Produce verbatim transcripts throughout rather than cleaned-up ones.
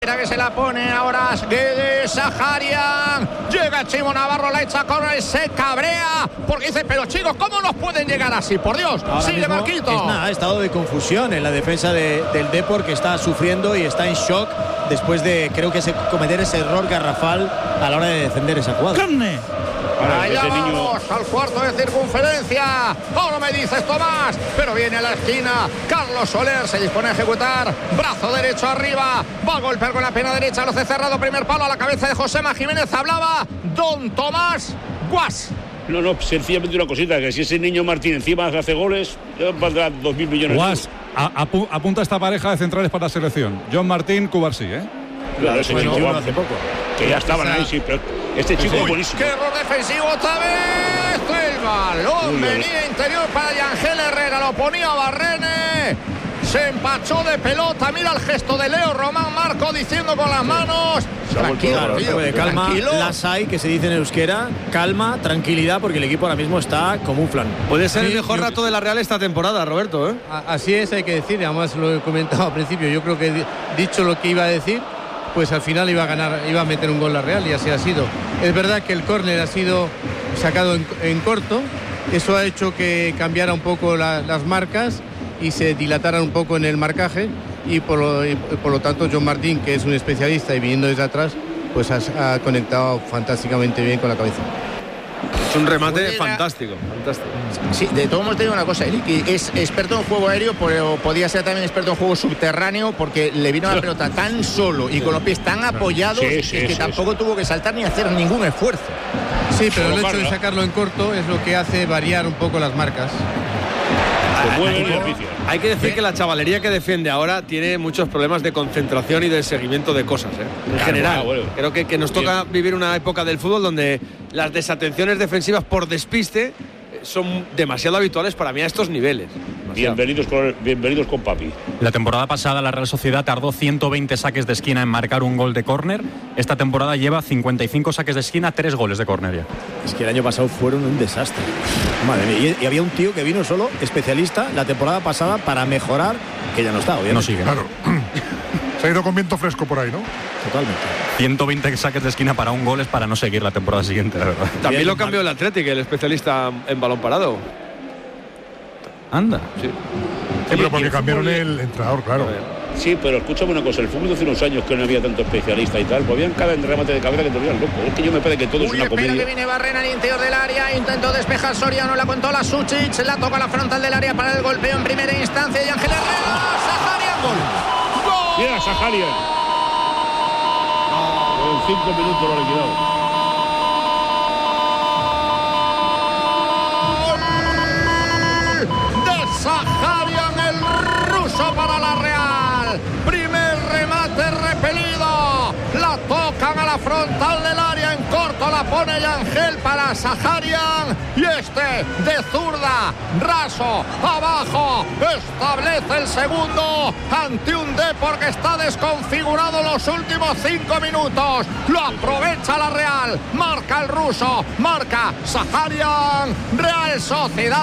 tercera que se la pone ahora Guedes, Saharian. Llega Chimo Navarro, la echa correr y se cabrea porque dice, pero chicos, ¿cómo nos pueden llegar así? Por Dios, ahora sigue Marquito. Es nada, estado de confusión en la defensa de, del Depor, que está sufriendo y está en shock después de, creo que, se, cometer ese error garrafal a la hora de defender esa cuadra. ¡Carne! Allá vamos niño... al cuarto de circunferencia. Ahora me dices, Tomás, pero viene a la esquina Carlos Soler, se dispone a ejecutar, brazo derecho arriba, va a golpear con la pierna derecha, lo hace cerrado, primer palo a la cabeza de Josema Jiménez. Hablaba don Tomás Guas. No, no, sencillamente una cosita, que si ese niño Martín encima hace goles, valdrá dos mil millones. Guas, a, apu, apunta esta pareja de centrales para la selección. John Martín, Cubarsí, ¿eh? Claro, ese bueno, chico hace poco. Que ya estaban ahí, sí, pero este chico es buenísimo. ¡Qué error defensivo otra vez! El balón venía interior para Yangel Herrera, lo ponía Barrene. Se empachó de pelota, mira el gesto de Leo Román Marco diciendo con las manos. Tranquilo, claro, tío, de calma, tranquilo. las hay, que se dice en euskera, calma, tranquilidad, porque el equipo ahora mismo está como un flan. Puede ser sí, el mejor yo... rato de la Real esta temporada, Roberto, ¿eh? Así es, hay que decir, además lo he comentado al principio, yo creo que dicho lo que iba a decir, pues al final iba a ganar, iba a meter un gol la Real y así ha sido. Es verdad que el córner ha sido sacado en, en corto, eso ha hecho que cambiara un poco la, las marcas y se dilataran un poco en el marcaje y por lo, y por lo tanto John Martín, que es un especialista y viniendo desde atrás, pues ha, ha conectado fantásticamente bien con la cabeza. Es un remate Pudiera... fantástico, fantástico. Sí, de todos modos te digo una cosa, Eric, es experto en juego aéreo, pero podía ser también experto en juego subterráneo porque le vino la pelota tan solo y con los pies tan apoyados sí, sí, que, que sí, tampoco sí. tuvo que saltar ni hacer ningún esfuerzo. Sí, pero el hecho Carla. de sacarlo en corto es lo que hace variar un poco las marcas. Hay que decir que la chavalería que defiende ahora tiene muchos problemas de concentración y de seguimiento de cosas, ¿eh? En Claro, general. bueno, bueno. Creo que, que nos toca Bien. vivir una época del fútbol donde las desatenciones defensivas por despiste son demasiado habituales para mí a estos niveles. Demasiado. Bienvenidos con, bienvenidos con papi. La temporada pasada la Real Sociedad tardó ciento veinte saques de esquina en marcar un gol de córner. Esta temporada lleva cincuenta y cinco saques de esquina, tres goles de córner ya. Es que el año pasado fueron un desastre. Madre mía, y, y había un tío que vino solo, especialista, la temporada pasada para mejorar, que ya no está, obviamente. No sigue. Claro. Se ha ido con viento fresco por ahí, ¿no? Totalmente. ciento veinte saques de esquina para un gol es para no seguir la temporada siguiente, la verdad. También Bien, lo cambió el Atlético, el especialista en balón parado. Anda. Sí. Sí, pero porque cambiaron el entrenador, claro. Sí, pero escúchame una cosa, el fútbol de hace unos años que no había tanto especialista y tal, pues habían cada remate de cabeza que te volvían loco. Es que yo me parece que todo Uy, es una espera comedia. que viene Barrena al interior del área, intentó despejar Soriano, la contó la Suchic, la toca a la frontal del área para el golpeo en primera instancia y Ángel Herrera, Saharian, gol. ¡Gol! Mira, Saharian. En cinco minutos lo ha liquidado. Saharian, el ruso para la Real. Primer remate repelido. La tocan a la frontal del área. En corto la pone Yangel para Saharian. Y este de zurda. Raso. Abajo. Establece el segundo. Ante un Depor que está desconfigurado los últimos cinco minutos. Lo aprovecha la Real. Marca el ruso. Marca Saharian. Real Sociedad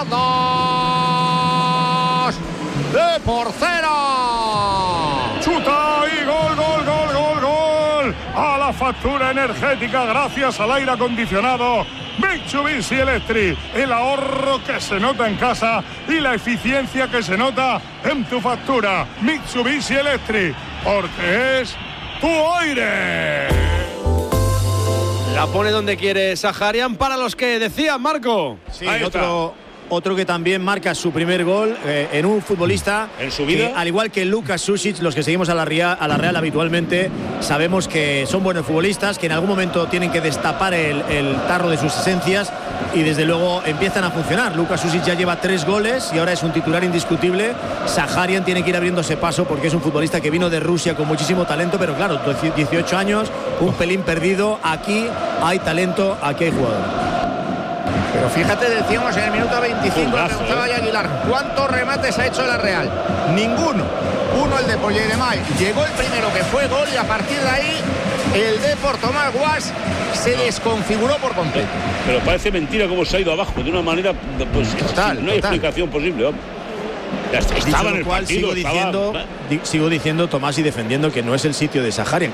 dos. De por cero. Chuta y gol, gol, gol, gol, gol. A la factura energética gracias al aire acondicionado Mitsubishi Electric. El ahorro que se nota en casa y la eficiencia que se nota en tu factura. Mitsubishi Electric, porque es tu aire. La pone donde quiere Saharian para los que decían, Marco. Sí, Ahí otro, otro que también marca su primer gol eh, en un futbolista en su vida, que, al igual que Lucas Sušić, los que seguimos a la, Real, a la Real habitualmente sabemos que son buenos futbolistas, que en algún momento tienen que destapar el, el tarro de sus esencias y desde luego empiezan a funcionar. Lucas Sušić ya lleva tres goles y ahora es un titular indiscutible. Saharian tiene que ir abriéndose paso porque es un futbolista que vino de Rusia con muchísimo talento, pero claro, dieciocho años, un pelín perdido. Aquí hay talento, aquí hay jugadores. Pero fíjate, decíamos en el minuto veinticinco, preguntaba ya Aguilar, ¿cuántos remates ha hecho la Real? Ninguno. Uno, el de Polleremay. Llegó el primero que fue gol y a partir de ahí el Depor Tomás Guas se no. desconfiguró por completo. Pero parece mentira cómo se ha ido abajo de una manera, pues total, no hay total. explicación posible. Vamos. Ya estaba en el cual, partido. Sigo diciendo, estaba... di, sigo diciendo, Tomás, y defendiendo que no es el sitio de Saharian.